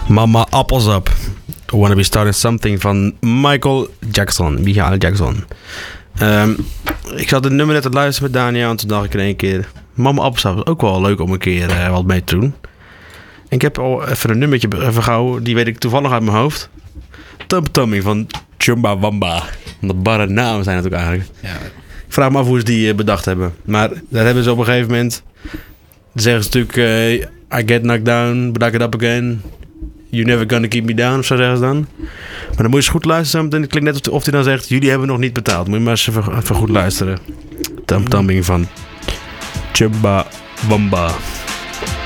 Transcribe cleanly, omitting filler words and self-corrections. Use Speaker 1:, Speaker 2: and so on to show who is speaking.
Speaker 1: Mama Appelsap. Wanna Be Starting Something van Michael Jackson. Ik zat het nummer net te luisteren met Daniel en toen dacht ik in één keer... Mama Appelsap is ook wel leuk om een keer wat mee te doen. En ik heb al even een nummertje gehouden, die weet ik toevallig uit mijn hoofd. Tummy van Chumbawamba. Dat barre namen zijn natuurlijk eigenlijk. Ja. Ik vraag me af hoe ze die bedacht hebben. Maar dat hebben ze op een gegeven moment... Dan zeggen ze natuurlijk... I get knocked down, but I get up again. You're never gonna keep me down, of zo zeggen ze dan. Maar dan moet je eens goed luisteren. Het klinkt net of hij dan zegt... Jullie hebben nog niet betaald. Moet je maar eens even goed luisteren. Tummy van Chumbawamba.